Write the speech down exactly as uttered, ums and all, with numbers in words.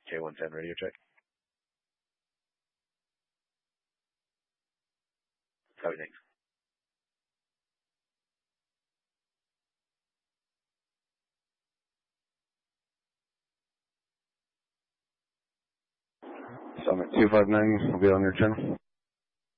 K one ten radio check. How things? Summit two five nine will be on your channel.